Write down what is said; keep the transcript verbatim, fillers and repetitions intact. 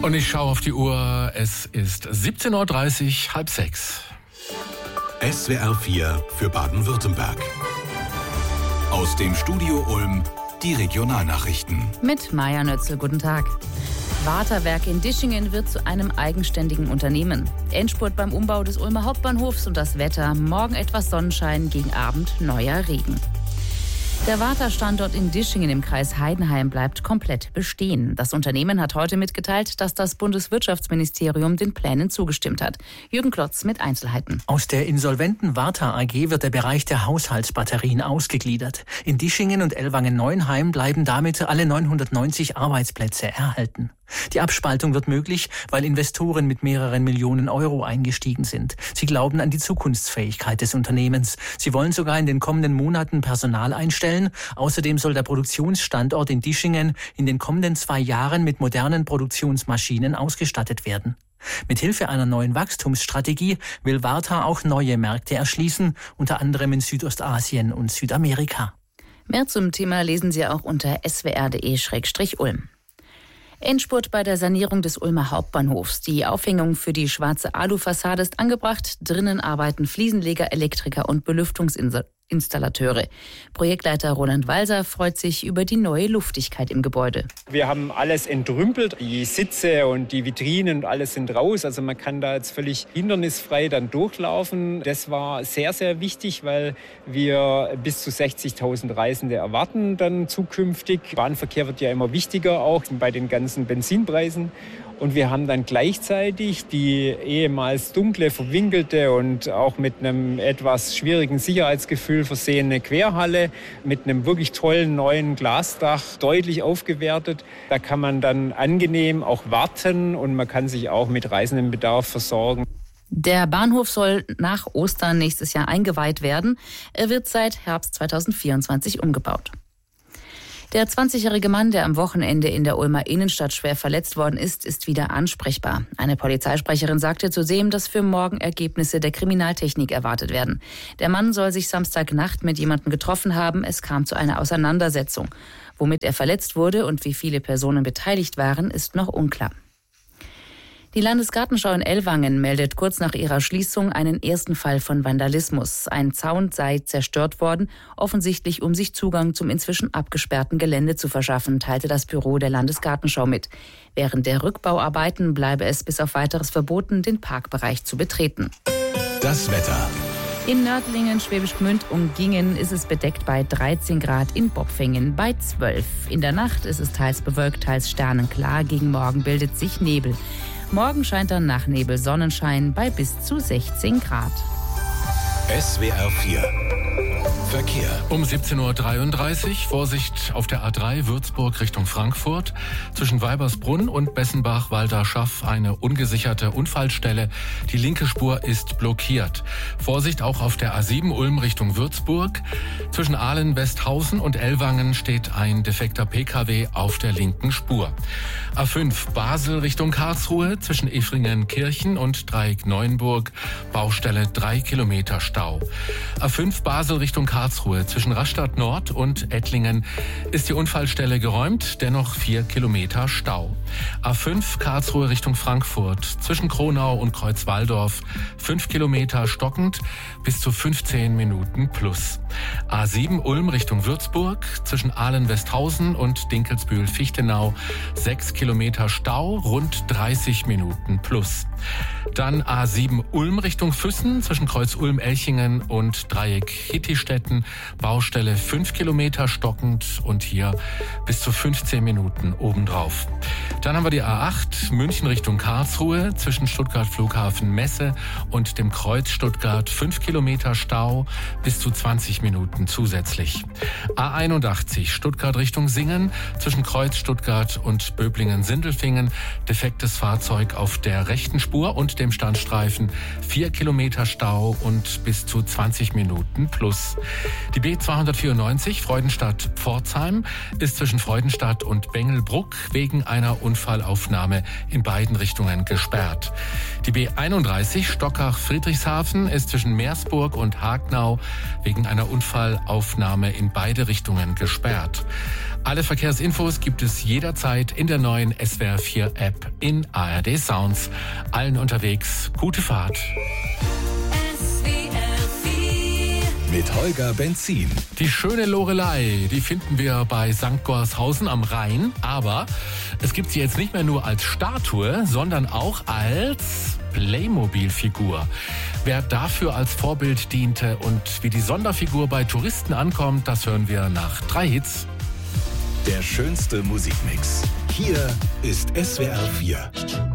Und ich schaue auf die Uhr, es ist siebzehn Uhr dreißig, halb sechs. S W R vier für Baden-Württemberg. Aus dem Studio Ulm die Regionalnachrichten. Mit Maja Nötzel, guten Tag. Warta-Werk in Dischingen wird zu einem eigenständigen Unternehmen. Endspurt beim Umbau des Ulmer Hauptbahnhofs und das Wetter. Morgen etwas Sonnenschein, gegen Abend neuer Regen. Der Warta-Standort in Dischingen im Kreis Heidenheim bleibt komplett bestehen. Das Unternehmen hat heute mitgeteilt, dass das Bundeswirtschaftsministerium den Plänen zugestimmt hat. Jürgen Klotz mit Einzelheiten. Aus der insolventen Warta A G wird der Bereich der Haushaltsbatterien ausgegliedert. In Dischingen und Ellwangen-Neuenheim bleiben damit alle neunhundertneunzig Arbeitsplätze erhalten. Die Abspaltung wird möglich, weil Investoren mit mehreren Millionen Euro eingestiegen sind. Sie glauben an die Zukunftsfähigkeit des Unternehmens. Sie wollen sogar in den kommenden Monaten Personal einstellen. Außerdem soll der Produktionsstandort in Dischingen in den kommenden zwei Jahren mit modernen Produktionsmaschinen ausgestattet werden. Mithilfe einer neuen Wachstumsstrategie will Warta auch neue Märkte erschließen, unter anderem in Südostasien und Südamerika. Mehr zum Thema lesen Sie auch unter s w r punkt d e slash ulm. Endspurt bei der Sanierung des Ulmer Hauptbahnhofs. Die Aufhängung für die schwarze Alufassade ist angebracht. Drinnen arbeiten Fliesenleger, Elektriker und Belüftungsinstallateure. Projektleiter Roland Walser freut sich über die neue Luftigkeit im Gebäude. Wir haben alles entrümpelt. Die Sitze und die Vitrinen und alles sind raus. Also man kann da jetzt völlig hindernisfrei dann durchlaufen. Das war sehr, sehr wichtig, weil wir bis zu sechzigtausend Reisende erwarten dann zukünftig. Bahnverkehr wird ja immer wichtiger, auch bei den ganzen Benzinpreisen. Und wir haben dann gleichzeitig die ehemals dunkle, verwinkelte und auch mit einem etwas schwierigen Sicherheitsgefühl versehene Querhalle mit einem wirklich tollen neuen Glasdach deutlich aufgewertet. Da kann man dann angenehm auch warten und man kann sich auch mit Reisendenbedarf versorgen. Der Bahnhof soll nach Ostern nächstes Jahr eingeweiht werden. Er wird seit Herbst zweitausendvierundzwanzig umgebaut. Der zwanzigjährige Mann, der am Wochenende in der Ulmer Innenstadt schwer verletzt worden ist, ist wieder ansprechbar. Eine Polizeisprecherin sagte zudem, dass für morgen Ergebnisse der Kriminaltechnik erwartet werden. Der Mann soll sich Samstagnacht mit jemandem getroffen haben. Es kam zu einer Auseinandersetzung. Womit er verletzt wurde und wie viele Personen beteiligt waren, ist noch unklar. Die Landesgartenschau in Ellwangen meldet kurz nach ihrer Schließung einen ersten Fall von Vandalismus. Ein Zaun sei zerstört worden, offensichtlich um sich Zugang zum inzwischen abgesperrten Gelände zu verschaffen, teilte das Büro der Landesgartenschau mit. Während der Rückbauarbeiten bleibe es bis auf Weiteres verboten, den Parkbereich zu betreten. Das Wetter. In Nördlingen, Schwäbisch Gmünd und Gingen ist es bedeckt bei dreizehn Grad, in Bopfingen bei zwölf. In der Nacht ist es teils bewölkt, teils sternenklar. Gegen Morgen bildet sich Nebel. Morgen scheint dann nach Nebel Sonnenschein bei bis zu sechzehn Grad. S W R vier Verkehr. Um siebzehn Uhr dreiunddreißig, Vorsicht auf der A drei Würzburg Richtung Frankfurt. Zwischen Weibersbrunn und Bessenbach-Walderschaff eine ungesicherte Unfallstelle. Die linke Spur ist blockiert. Vorsicht auch auf der A sieben Ulm Richtung Würzburg. Zwischen Ahlen-Westhausen und Ellwangen steht ein defekter P K W auf der linken Spur. A fünf Basel Richtung Karlsruhe. Zwischen Efringen-Kirchen und Dreieck-Neuenburg. Baustelle drei Kilometer Stau. A fünf Basel Richtung Karlsruhe. Zwischen Rastatt Nord und Ettlingen ist die Unfallstelle geräumt, dennoch vier Kilometer Stau. A fünf Karlsruhe Richtung Frankfurt. Zwischen Kronau und Kreuzwaldorf fünf Kilometer stockend bis zu fünfzehn Minuten plus. A sieben Ulm Richtung Würzburg. Zwischen Ahlen-Westhausen und Dinkelsbühl-Fichtenau sechs Kilometer Stau, rund dreißig Minuten plus. Dann A sieben Ulm Richtung Füssen. Zwischen Kreuz Ulm-Elchingen und Dreieck Hittistetten Baustelle fünf Kilometer stockend und hier bis zu fünfzehn Minuten obendrauf. Dann haben wir die A acht München Richtung Karlsruhe. Zwischen Stuttgart Flughafen Messe und dem Kreuz Stuttgart fünf Kilometer Stau, bis zu zwanzig Minuten zusätzlich. A einundachtzig Stuttgart Richtung Singen. Zwischen Kreuz Stuttgart und Böblingen-Sindelfingen defektes Fahrzeug auf der rechten Spur und dem Standstreifen vier Kilometer Stau und bis zu zwanzig Minuten plus. Die B zweihundertvierundneunzig Freudenstadt-Pforzheim ist zwischen Freudenstadt und Bengelbruck wegen einer Unfallaufnahme in beiden Richtungen gesperrt. Die B einunddreißig Stockach-Friedrichshafen ist zwischen Meersburg und Hagnau wegen einer Unfallaufnahme in beide Richtungen gesperrt. Alle Verkehrsinfos gibt es jederzeit in der neuen S W R vier App in A R D Sounds. Allen unterwegs, gute Fahrt. Mit Holger Benzin. Die schöne Lorelei, die finden wir bei Sankt Gorshausen am Rhein. Aber es gibt sie jetzt nicht mehr nur als Statue, sondern auch als Playmobil-Figur. Wer dafür als Vorbild diente und wie die Sonderfigur bei Touristen ankommt, das hören wir nach drei Hits. Der schönste Musikmix. Hier ist S W R vier.